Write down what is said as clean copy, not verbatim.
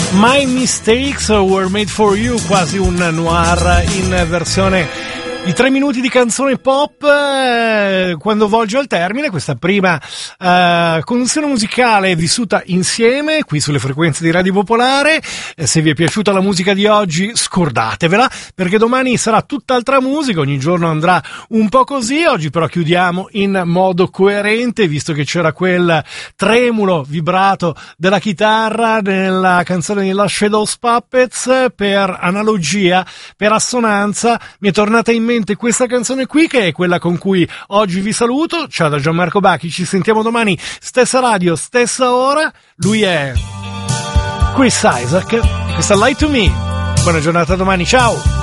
My Mistakes Were Made For You, quasi un noir in versione di 3 minuti di canzone pop. Quando volge al termine questa prima conduzione musicale vissuta insieme qui sulle frequenze di Radio Popolare. Se vi è piaciuta la musica di oggi, scordatevela, perché domani sarà tutt'altra musica, ogni giorno andrà un po' così. Oggi però chiudiamo in modo coerente, visto che c'era quel tremulo vibrato della chitarra nella canzone della Shadows Puppets. Per analogia, per assonanza, mi è tornata in mente questa canzone qui, che è quella con cui oggi vi saluto. Ciao da Gianmarco Bacchi, ci sentiamo domani, stessa radio, stessa ora. Lui è Chris Isaak, questa Lie to Me. Buona giornata, domani, ciao!